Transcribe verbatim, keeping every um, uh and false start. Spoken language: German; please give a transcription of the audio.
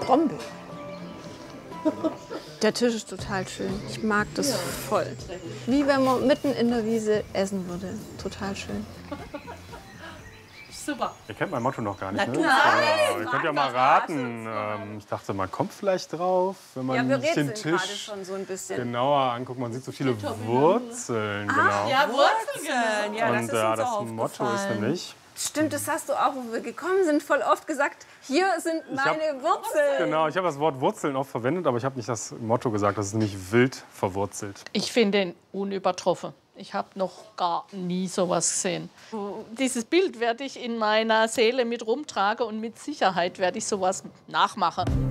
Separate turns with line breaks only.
Brombeer. Der Tisch ist total schön. Ich mag das voll. Wie wenn man mitten in der Wiese essen würde. Total schön.
Super.
Ihr kennt mein Motto noch gar nicht, ne?
Nein,
Ja, ihr könnt ja mal raten. Ähm, ich dachte, man kommt vielleicht drauf, wenn man
Ja, wir
sich den
rätseln gerade
Tisch
schon so ein bisschen.
genauer anguckt. Man sieht so viele Wurzeln, genau.
Ja, Wurzeln. Ja, das
Und
ist
ja,
uns
das
auch
Motto ist
aufgefallen.
nämlich...
Stimmt, das hast du auch, wo wir gekommen sind, voll oft gesagt. Hier sind meine Wurzeln.
Genau, ich habe das Wort Wurzeln oft verwendet, aber ich habe nicht das Motto gesagt. Das ist nämlich wild verwurzelt.
Ich finde ihn unübertroffen. Ich habe noch gar nie sowas gesehen. Dieses Bild werde ich in meiner Seele mit rumtragen und mit Sicherheit werde ich sowas nachmachen.